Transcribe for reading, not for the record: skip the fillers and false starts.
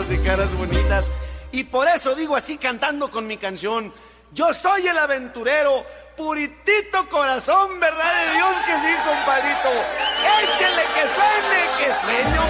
ojos y caras bonitas. Y por eso digo así cantando con mi canción: yo soy el aventurero, puritito corazón, verdad de Dios que sí, compadrito. Échele que suene, que sueño.